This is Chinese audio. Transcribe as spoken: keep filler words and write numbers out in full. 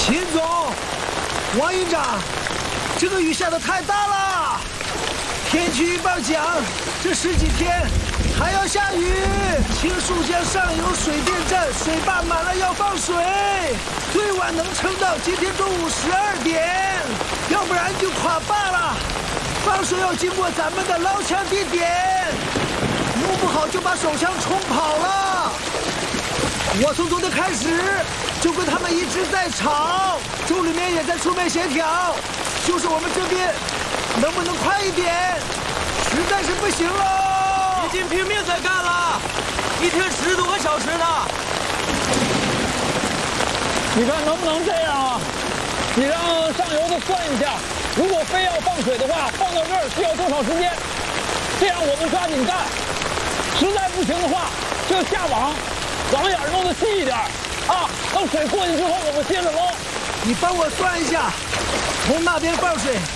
秦总，王营长，这个雨下的太大了。天气预报讲，这十几天还要下雨。青树江上游水电站水坝满了要放水，最晚能撑到今天中午十二点，要不然就垮坝了。放水要经过咱们的捞枪地点，弄不好就把手枪冲跑了。我从昨天开始就跟他们一直在吵，州里面也在出面协调，就是我们这边能不能快一点，实在是不行了。 已经拼命在干了，一天十多个小时呢。 你看能不能这样啊？你让上游的算一下，如果非要放水的话，放到这儿需要多少时间？这样我们抓紧干。实在不行的话，就下网，网眼弄得细一点啊。等水过去之后，我们接着捞。 你帮我算一下，从那边放水